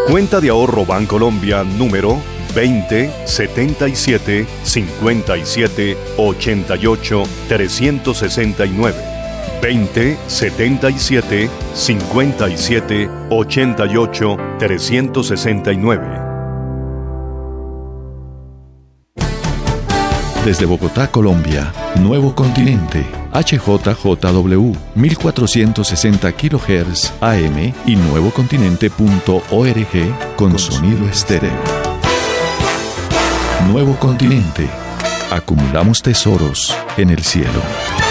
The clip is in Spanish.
Cuenta de ahorro Bancolombia número 20-77-57-88-369. 20-77-57-88-369. Desde Bogotá, Colombia, Nuevo Continente, HJJW, 1460 kHz AM y nuevocontinente.org con sonido estéreo. Nuevo Continente. Acumulamos tesoros en el cielo.